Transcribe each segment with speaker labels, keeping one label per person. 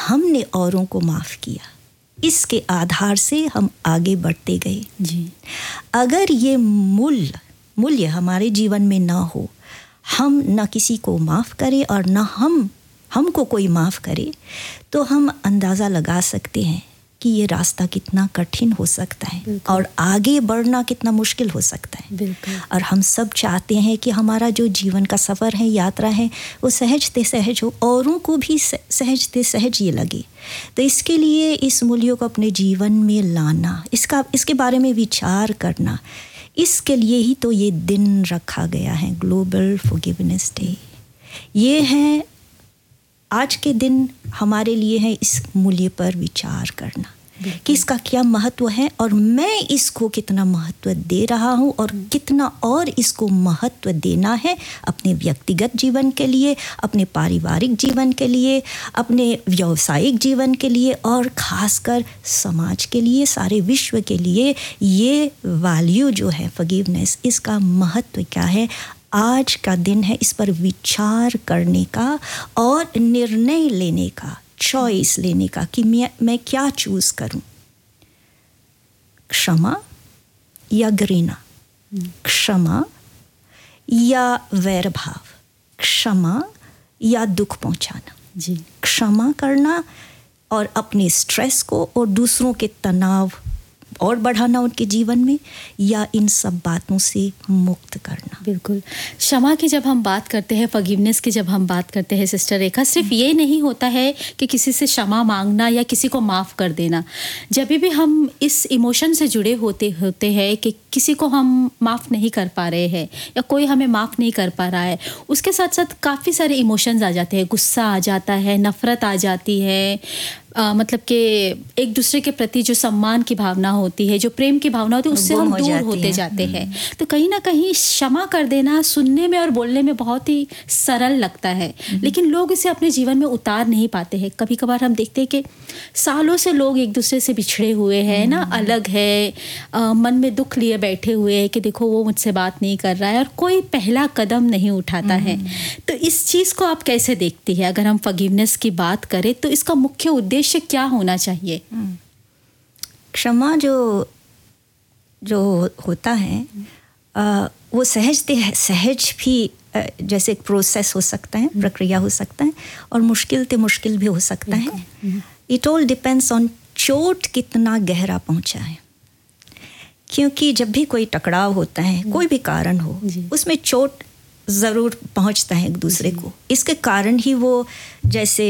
Speaker 1: हमने औरों को माफ़ किया, इसके आधार से हम आगे बढ़ते गए
Speaker 2: जी।
Speaker 1: अगर ये मूल्य हमारे जीवन में ना हो, हम न किसी को माफ़ करें और न हमको कोई माफ़ करे, तो हम अंदाज़ा लगा सकते हैं कि ये रास्ता कितना कठिन हो सकता है और आगे बढ़ना कितना मुश्किल हो सकता है। और हम सब चाहते हैं कि हमारा जो जीवन का सफ़र है, यात्रा है, वो सहजते सहज हो, औरों को भी सहजते सहज ये लगे। तो इसके लिए इस मूल्यों को अपने जीवन में लाना, इसके बारे में विचार करना, इसके लिए ही तो ये दिन रखा गया है, ग्लोबल फॉरगिवनेस डे। ये है आज के दिन हमारे लिए है इस मूल्य पर विचार करना कि इसका क्या महत्व है और मैं इसको कितना महत्व दे रहा हूँ और कितना और इसको महत्व देना है अपने व्यक्तिगत जीवन के लिए, अपने पारिवारिक जीवन के लिए, अपने व्यावसायिक जीवन के लिए और ख़ासकर समाज के लिए, सारे विश्व के लिए। ये वैल्यू जो है फॉरगिवनेस, इसका महत्व क्या है, आज का दिन है इस पर विचार करने का और निर्णय लेने का, चॉइस लेने का कि मैं क्या चूज़ करूं, क्षमा या घृणा, क्षमा या वैर भाव, क्षमा या दुख पहुंचाना।
Speaker 2: जी।
Speaker 1: क्षमा करना और अपने स्ट्रेस को और दूसरों के तनाव और बढ़ाना उनके जीवन में, या इन सब बातों से मुक्त करना।
Speaker 2: बिल्कुल। क्षमा की जब हम बात करते हैं, फॉरगिवनेस की जब हम बात करते हैं सिस्टर रेखा, सिर्फ ये नहीं होता है कि किसी से क्षमा मांगना या किसी को माफ़ कर देना। जब भी हम इस इमोशन से जुड़े होते हैं कि किसी को हम माफ़ नहीं कर पा रहे हैं या कोई हमें माफ़ नहीं कर पा रहा है, उसके साथ साथ काफ़ी सारे इमोशंस आ जाते हैं। गुस्सा आ जाता है, नफ़रत आ जाती है, मतलब कि एक दूसरे के प्रति जो सम्मान की भावना होती है, जो प्रेम की भावना होती है, उससे हम दूर होते जाते हैं। तो कहीं ना कहीं क्षमा कर देना सुनने में और बोलने में बहुत ही सरल लगता है, लेकिन लोग इसे अपने जीवन में उतार नहीं पाते हैं। कभी कभार हम देखते हैं कि सालों से लोग एक दूसरे से बिछड़े हुए हैं ना, अलग है, मन में दुख लिए बैठे हुए हैं कि देखो वो मुझसे बात नहीं कर रहा है, और कोई पहला कदम नहीं उठाता है। तो इस चीज़ को आप कैसे देखती हैं? अगर हम फॉरगिवनेस की बात करें तो इसका मुख्य उद्देश्य क्या होना चाहिए?
Speaker 1: क्षमा जो होता है वो सहज भी जैसे एक प्रोसेस हो सकता है, प्रक्रिया हो सकता है, और मुश्किल भी हो सकता है। इट ऑल डिपेंड्स ऑन चोट कितना गहरा पहुंचा है, क्योंकि जब भी कोई टकराव होता है, कोई भी कारण हो, उसमें चोट ज़रूर पहुंचता है एक दूसरे को। इसके कारण ही वो जैसे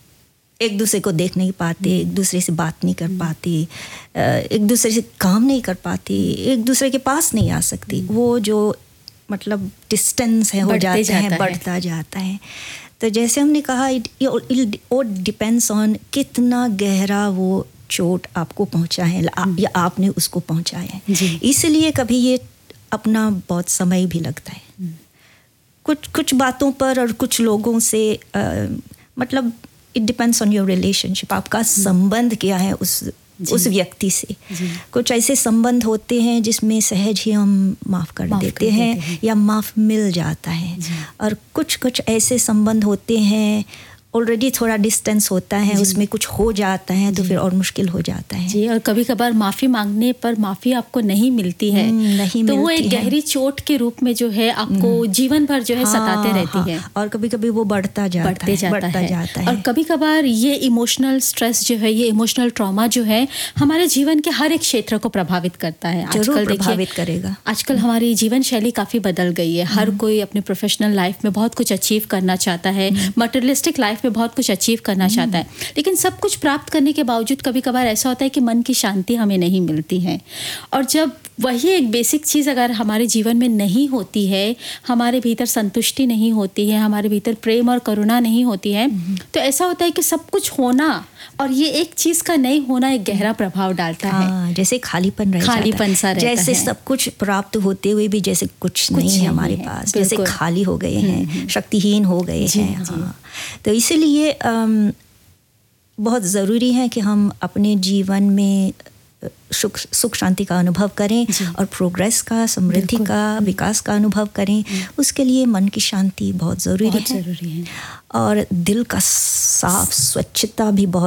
Speaker 1: एक दूसरे को देख नहीं पाते, एक दूसरे से बात नहीं कर पाते, एक दूसरे से काम नहीं कर पाते, एक दूसरे के पास नहीं आ सकती। वो जो मतलब डिस्टेंस है हो जाता है, बढ़ता जाता है। तो जैसे हमने कहा, इट डिपेंड्स ऑन कितना गहरा वो चोट आपको पहुंचा है या आपने उसको पहुंचाया है। इसलिए कभी ये अपना बहुत समय भी लगता है कुछ बातों पर और कुछ लोगों से, मतलब it depends on your relationship, आपका संबंध क्या है उस व्यक्ति से। कुछ ऐसे संबंध होते हैं जिसमें सहज ही हम माफ़ कर देते हैं या माफ़ मिल जाता है, और कुछ ऐसे संबंध होते हैं ऑलरेडी थोड़ा डिस्टेंस होता है, उसमें कुछ हो जाता है तो फिर और मुश्किल हो जाता है।
Speaker 2: जी, और कभी कभार माफ़ी मांगने पर माफ़ी आपको नहीं मिलती है, तो वो एक गहरी चोट के रूप में जो है आपको जीवन भर जो है सताते रहती है,
Speaker 1: और कभी कभी वो बढ़ता जाता है।
Speaker 2: और कभी कभार ये इमोशनल स्ट्रेस जो है, ये इमोशनल ट्रॉमा जो है, हमारे जीवन के हर एक क्षेत्र को प्रभावित करता है।
Speaker 1: आजकल प्रभावित करेगा।
Speaker 2: आजकल हमारी जीवन शैली काफ़ी बदल गई है। हर कोई अपने प्रोफेशनल लाइफ में बहुत कुछ अचीव करना चाहता है, मटेरियलिस्टिक लाइफ में बहुत कुछ अचीव करना चाहता है, लेकिन सब कुछ प्राप्त करने के बावजूद कभी कभार ऐसा होता है कि मन की शांति हमें नहीं मिलती है। और जब वही एक बेसिक चीज़ अगर हमारे जीवन में नहीं होती है, हमारे भीतर संतुष्टि नहीं होती है, हमारे भीतर प्रेम और करुणा नहीं होती है, तो ऐसा होता है कि सब कुछ होना और ये एक चीज़ का नहीं होना एक गहरा प्रभाव डालता है।
Speaker 1: जैसे खालीपन सा रहता है, सब कुछ प्राप्त होते हुए भी जैसे कुछ नहीं है हमारे पास, जैसे खाली हो गए हैं, शक्तिहीन हो गए हैं। तो इसीलिए बहुत ज़रूरी है कि हम अपने जीवन में सुख शांति का अनुभव करें और प्रोग्रेस का, समृद्धि का, विकास का अनुभव करें। उसके लिए मन की शांति बहुत ज़रूरी है, और दिल का साफ स्वच्छता भी बहुत